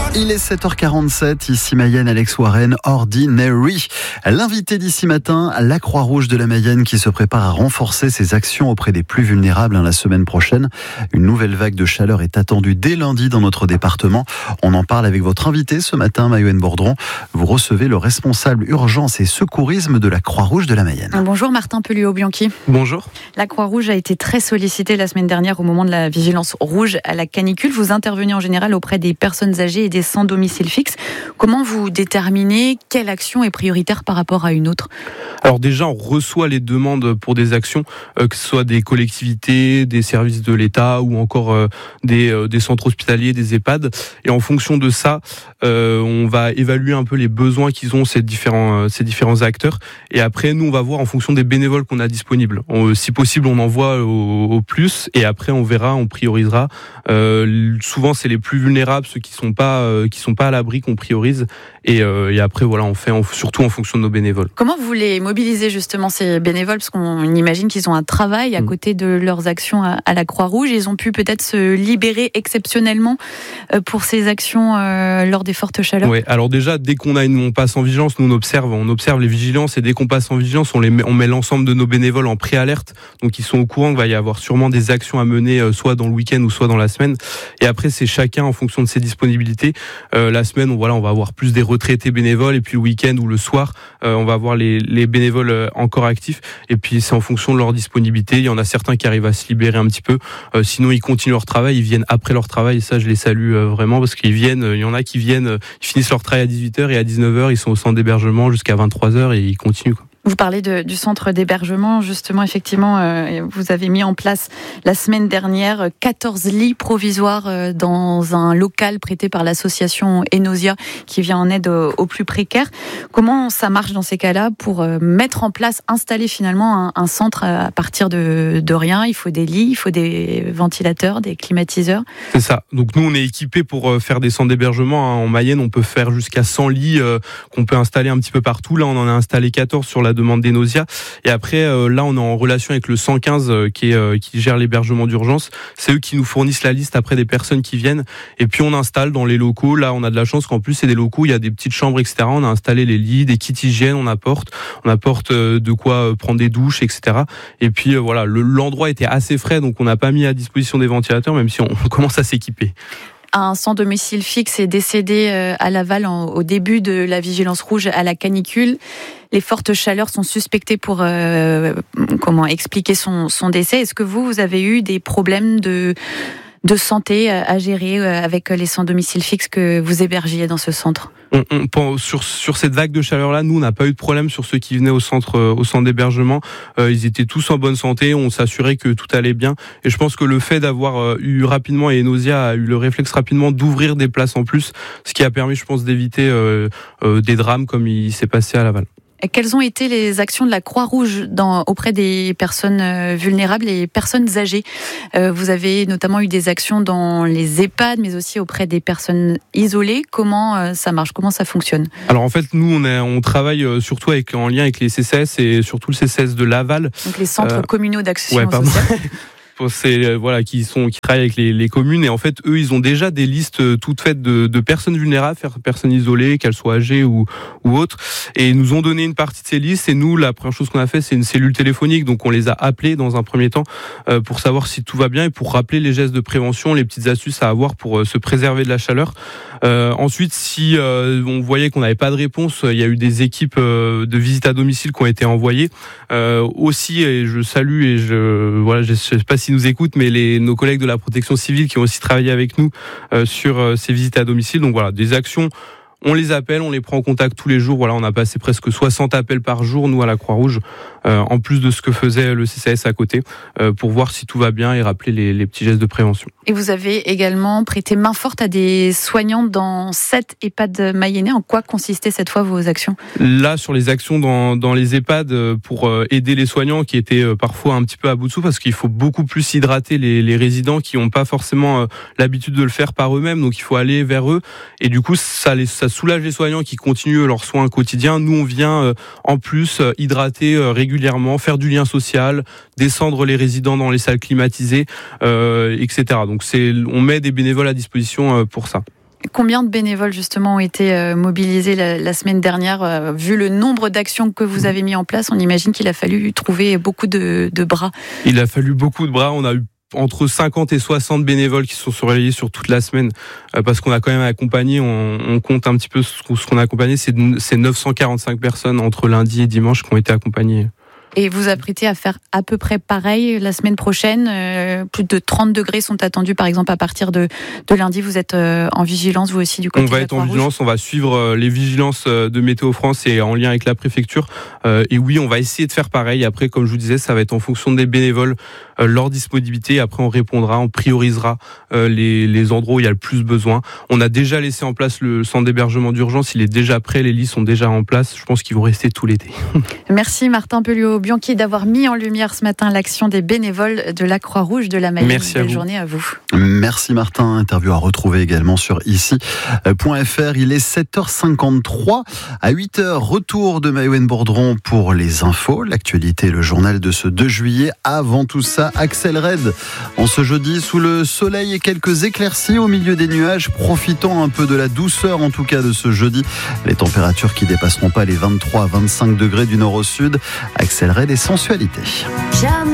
Il est 7h47, ici Mayenne, Alex Warren, Ordinary. L'invité d'ici matin, la Croix-Rouge de la Mayenne qui se prépare à renforcer ses actions auprès des plus vulnérables la semaine prochaine. Une nouvelle vague de chaleur est attendue dès lundi dans notre département. On en parle avec votre invité ce matin, Mayoën Bourdron. Vous recevez le responsable urgence et secourisme de la Croix-Rouge de la Mayenne. Bonjour Martin Pelluot-Bianchi. Bonjour. La Croix-Rouge a été très sollicitée la semaine dernière au moment de la vigilance rouge à la canicule. Vous intervenez en général auprès des personnes âgées et des sans domicile fixe. Comment vous déterminez quelle action est prioritaire par rapport à une autre ? Alors déjà, on reçoit les demandes pour des actions, que ce soit des collectivités, des services de l'État ou encore des centres hospitaliers, des EHPAD. Et en fonction de ça, on va évaluer un peu les besoins qu'ils ont ces différents acteurs. Et après, nous, on va voir en fonction des bénévoles qu'on a disponibles. Si possible, on envoie au plus. Et après, on verra, on priorisera. Souvent, c'est les plus vulnérables, ceux qui sont pas à l'abri qu'on priorise. Et après, voilà, on fait surtout en fonction de nos bénévoles. Comment vous les mobilisez justement ces bénévoles ? Parce qu'on imagine qu'ils ont un travail à côté de leurs actions à la Croix-Rouge. Ils ont pu peut-être se libérer exceptionnellement pour ces actions lors des fortes chaleurs. Oui, alors déjà, dès on passe en vigilance, nous on observe les vigilances et dès qu'on passe en vigilance, on met l'ensemble de nos bénévoles en préalerte. Donc ils sont au courant qu'il va y avoir sûrement des actions à mener, soit dans le week-end ou soit dans la semaine. Et après, c'est chacun en fonction de ses disponibilités. La semaine, on va avoir plus des retraités bénévoles et puis le week-end ou le soir, on va avoir les bénévoles encore actifs. Et puis c'est en fonction de leur disponibilité. Il y en a certains qui arrivent à se libérer un petit peu. Sinon, ils continuent leur travail, ils viennent après leur travail. Et ça, je les salue vraiment parce qu'ils viennent. Il y en a qui viennent, ils finissent leur travail à 18h et à 19h, ils sont au centre d'hébergement jusqu'à 23h et ils continuent, quoi. Vous parlez du centre d'hébergement, justement, effectivement, vous avez mis en place la semaine dernière 14 lits provisoires dans un local prêté par l'association Enosia qui vient en aide aux plus précaires. Comment ça marche dans ces cas-là pour mettre en place, installer finalement un centre à partir de rien ? Il faut des lits, il faut des ventilateurs, des climatiseurs. C'est ça. Donc nous, on est équipés pour faire des centres d'hébergement. En Mayenne, on peut faire jusqu'à 100 lits qu'on peut installer un petit peu partout. Là, on en a installé 14 sur la demande d'Enosia. Et après, là, on est en relation avec le 115 qui gère l'hébergement d'urgence. C'est eux qui nous fournissent la liste après des personnes qui viennent. Et puis, on installe dans les locaux. Là, on a de la chance qu'en plus, c'est des locaux, il y a des petites chambres, etc. On a installé les lits, des kits hygiène, on apporte de quoi prendre des douches, etc. Et puis, voilà, l'endroit était assez frais, donc on n'a pas mis à disposition des ventilateurs, même si on commence à s'équiper. Un sans domicile fixe est décédé à Laval au début de la vigilance rouge à la canicule. Les fortes chaleurs sont suspectées pour expliquer son décès. Est-ce que vous avez eu des problèmes de santé à gérer avec les sans domicile fixe que vous hébergiez dans ce centre ? Sur cette vague de chaleur-là, nous, on n'a pas eu de problème sur ceux qui venaient au centre d'hébergement. Ils étaient tous en bonne santé. On s'assurait que tout allait bien. Et je pense que le fait d'avoir eu rapidement, et Enosia a eu le réflexe rapidement d'ouvrir des places en plus, ce qui a permis, je pense, d'éviter des drames comme il s'est passé à Laval. Quelles ont été les actions de la Croix-Rouge auprès des personnes vulnérables et personnes âgées ? Vous avez notamment eu des actions dans les EHPAD, mais aussi auprès des personnes isolées. Comment ça marche ? Comment ça fonctionne ? Alors en fait, nous, on travaille surtout en lien avec les CCAS et surtout le CCAS de Laval. Donc les centres communaux d'action sociale. Qui travaillent avec les communes, et en fait eux ils ont déjà des listes toutes faites de personnes vulnérables, personnes isolées, qu'elles soient âgées ou autres, et ils nous ont donné une partie de ces listes. Et nous, la première chose qu'on a fait, c'est une cellule téléphonique, donc on les a appelés dans un premier temps pour savoir si tout va bien et pour rappeler les gestes de prévention, les petites astuces à avoir pour se préserver de la chaleur. Ensuite, si on voyait qu'on n'avait pas de réponse, il y a eu des équipes de visite à domicile qui ont été envoyées aussi, et je salue et je sais pas si nous écoutent, mais nos collègues de la protection civile qui ont aussi travaillé avec nous sur ces visites à domicile. Donc voilà, des actions. On les appelle, on les prend en contact tous les jours. Voilà, on a passé presque 60 appels par jour, nous, à la Croix-Rouge, en plus de ce que faisait le CCAS à côté, pour voir si tout va bien et rappeler les petits gestes de prévention. Et vous avez également prêté main forte à des soignants dans 7 EHPAD mayennais. En quoi consistaient cette fois vos actions ? Là, sur les actions dans les EHPAD, pour aider les soignants qui étaient parfois un petit peu à bout de souffle, parce qu'il faut beaucoup plus hydrater les résidents qui n'ont pas forcément l'habitude de le faire par eux-mêmes, donc il faut aller vers eux. Et du coup, ça soulage les soignants qui continuent leurs soins quotidiens. Nous, on vient en plus hydrater régulièrement, faire du lien social, descendre les résidents dans les salles climatisées, etc. Donc on met des bénévoles à disposition pour ça. Combien de bénévoles justement ont été mobilisés la semaine dernière? Vu le nombre d'actions que vous avez mis en place, on imagine qu'il a fallu trouver beaucoup de bras. Il a fallu beaucoup de bras. On a eu entre 50 et 60 bénévoles qui sont relayés sur toute la semaine, parce qu'on a quand même accompagné, on compte un petit peu ce qu'on a accompagné, c'est 945 personnes entre lundi et dimanche qui ont été accompagnées. Et vous apprêtez à faire à peu près pareil la semaine prochaine. Plus de 30 degrés sont attendus, par exemple, à partir de lundi. Vous êtes en vigilance, vous aussi, du côté de la Croix-Rouge ? On va être en vigilance, on va suivre les vigilances de Météo France et en lien avec la préfecture. Et oui, on va essayer de faire pareil. Après, comme je vous disais, ça va être en fonction des bénévoles, leur disponibilité. Après, on répondra, on priorisera les endroits où il y a le plus besoin. On a déjà laissé en place le centre d'hébergement d'urgence. Il est déjà prêt, les lits sont déjà en place. Je pense qu'ils vont rester tout l'été. Merci Martin Pelliot-Bianchi d'avoir mis en lumière ce matin l'action des bénévoles de la Croix-Rouge de la Mayenne. Merci à vous. Belle journée à vous. Merci Martin. Interview à retrouver également sur ici.fr. Il est 7h53. À 8h, retour de Maïwenn Bourdron pour les infos. L'actualité, le journal de ce 2 juillet. Avant tout ça, Axel Red. En ce jeudi, sous le soleil et quelques éclaircies au milieu des nuages, profitant un peu de la douceur en tout cas de ce jeudi. Les températures qui dépasseront pas les 23 à 25 degrés du nord au sud. Axel Red et sensualité.